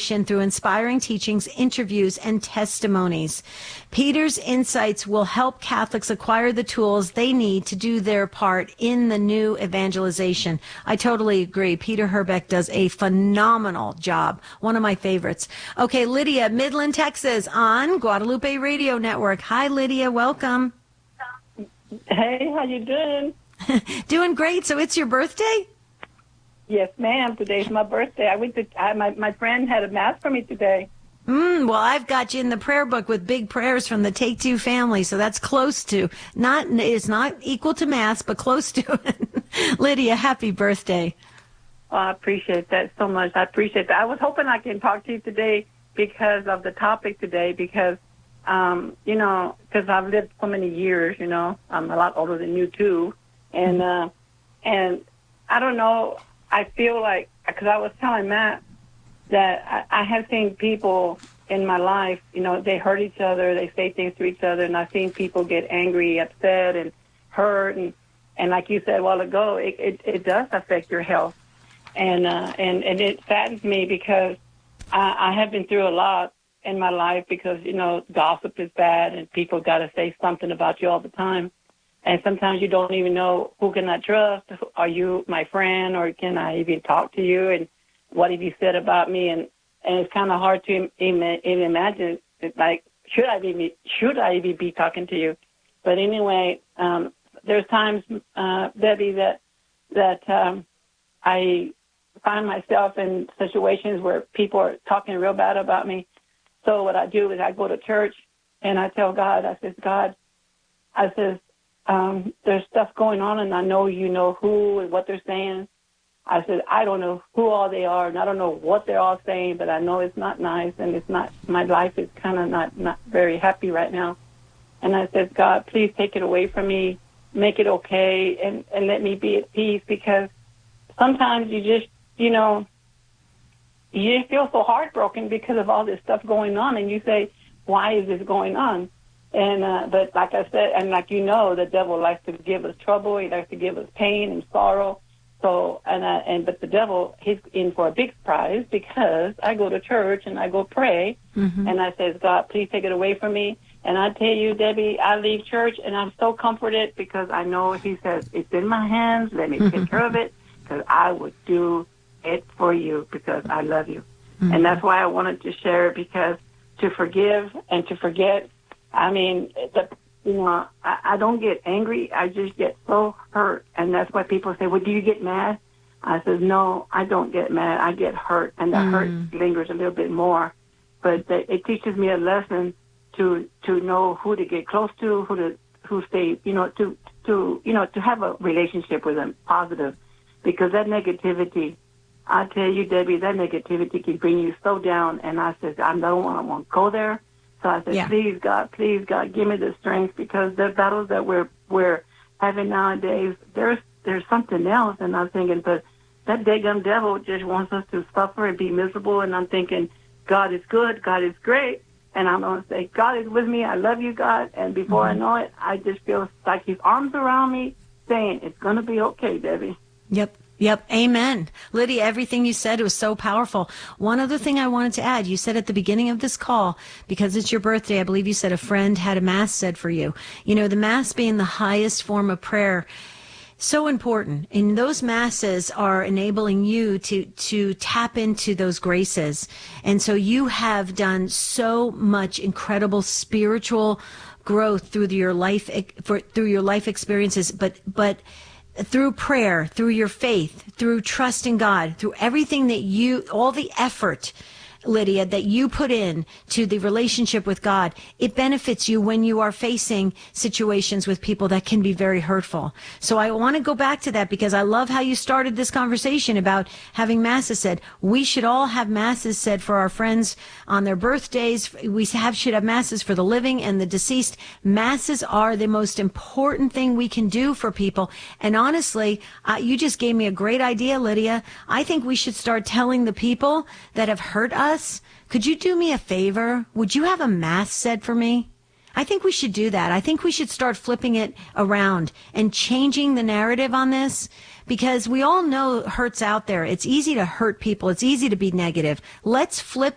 information through inspiring teachings, interviews, and testimonies. Peter's insights will help Catholics acquire the tools they need to do their part in the new evangelization. I totally agree. Peter Herbeck does a phenomenal job. One of my favorites. Okay, Lydia, Midland, Texas, on Guadalupe Radio Network. Hi, Lydia. Welcome. Hey, how you doing? Doing great. So it's your birthday? Yes, ma'am. Today's my birthday. My friend had a mass for me today. Well, I've got you in the prayer book with big prayers from the Take Two family, so that's close to, it's not equal to mass, but close to it. Lydia, happy birthday. Oh, I appreciate that so much. I appreciate that. I was hoping I can talk to you today because of the topic today, because, because I've lived so many years, I'm a lot older than you too. And I don't know, I feel like, because I was telling Matt that I have seen people in my life, they hurt each other, they say things to each other, and I've seen people get angry, upset, and hurt, and like you said a while ago, it does affect your health, and it saddens me because I have been through a lot in my life because, gossip is bad, and people got to say something about you all the time. And sometimes you don't even know who can I trust. Are you my friend, or can I even talk to you? And what have you said about me? And it's kind of hard to even imagine. Like, should I even be talking to you? But anyway, there's times, Debbie, that I find myself in situations where people are talking real bad about me. So what I do is I go to church and I tell God, I says, there's stuff going on, and I know you know who and what they're saying. I said, I don't know who all they are, and I don't know what they're all saying, but I know it's not nice, and it's not, my life is kind of not very happy right now. And I said, God, please take it away from me, make it okay, and let me be at peace, because sometimes you just, you just feel so heartbroken because of all this stuff going on, and you say, why is this going on? And but like I said, and like the devil likes to give us trouble. He likes to give us pain and sorrow. So but the devil, he's in for a big prize, because I go to church and I go pray, and I says, God, please take it away from me. And I tell you, Debbie, I leave church and I'm so comforted because I know He says it's in my hands. Let me take care of it, because I would do it for you because I love you. And that's why I wanted to share it, because to forgive and to forget. I mean, I don't get angry. I just get so hurt. And that's why people say, well, do you get mad? I said, no, I don't get mad. I get hurt. And the hurt lingers a little bit more. But it teaches me a lesson to know who to get close to, who stay, to have a relationship with them, positive. Because that negativity, I tell you, Debbie, that negativity can bring you so down. And I said, I don't want to go there. So I said, please, God, give me the strength, because the battles that we're having nowadays, there's something else. And I'm thinking, but that daggum devil just wants us to suffer and be miserable. And I'm thinking, God is good, God is great. And I'm going to say, God is with me, I love you, God. And before I know it, I just feel like His arms around me saying, it's going to be okay, Debbie. Yep. Amen. Lydia, everything you said was so powerful. One other thing I wanted to add, you said at the beginning of this call, because it's your birthday, I believe you said a friend had a mass said for you. The mass being the highest form of prayer, so important. And those masses are enabling you to tap into those graces. And so you have done so much incredible spiritual growth through your life experiences, but through prayer, through your faith, through trusting God, through everything all the effort, Lydia, that you put in to the relationship with God, it benefits you when you are facing situations with people that can be very hurtful. So I want to go back to that, because I love how you started this conversation about having masses said. We should all have masses said for our friends on their birthdays. We should have masses for the living and the deceased. Masses are the most important thing we can do for people. And honestly, you just gave me a great idea, Lydia. I think we should start telling the people that have hurt us, could you do me a favor? Would you have a mass said for me? I think we should do that. I think we should start flipping it around and changing the narrative on this, because we all know hurt's out there. It's easy to hurt people. It's easy to be negative. Let's flip